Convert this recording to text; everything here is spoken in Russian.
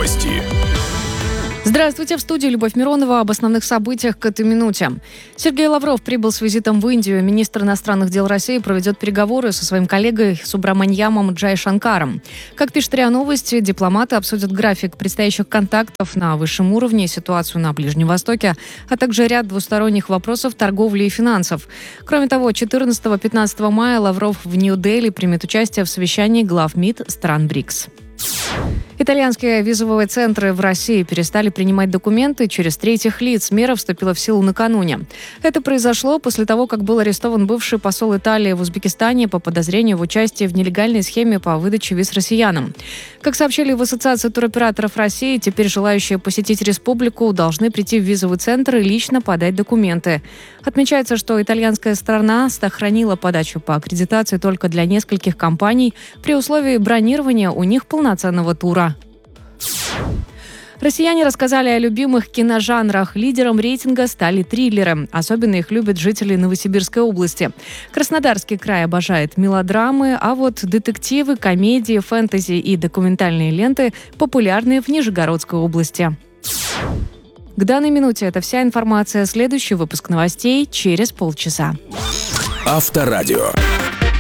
Новости. Здравствуйте, в студии Любовь Миронова. Об основных событиях к этой минуте. Сергей Лавров прибыл с визитом в Индию. Министр иностранных дел России проведет переговоры со своим коллегой Субраманьямом Джайшанкаром. Как пишет РИА Новости, дипломаты обсудят график предстоящих контактов на высшем уровне, ситуацию на Ближнем Востоке, а также ряд двусторонних вопросов торговли и финансов. Кроме того, 14-15 мая Лавров в Нью-Дели примет участие в совещании глав МИД стран БРИКС. Итальянские визовые центры в России перестали принимать документы через третьих лиц. Мера вступила в силу накануне. Это произошло после того, как был арестован бывший посол Италии в Узбекистане по подозрению в участии в нелегальной схеме по выдаче виз россиянам. Как сообщили в Ассоциации туроператоров России, теперь желающие посетить республику должны прийти в визовый центр и лично подать документы. Отмечается, что итальянская сторона сохранила подачу по аккредитации только для нескольких компаний при условии бронирования у них полноценного тура. Россияне рассказали о любимых киножанрах. Лидером рейтинга стали триллеры. Особенно их любят жители Новосибирской области. Краснодарский край обожает мелодрамы, а вот детективы, комедии, фэнтези и документальные ленты популярны в Нижегородской области. К данной минуте это вся информация. Следующий выпуск новостей через полчаса. Авторадио.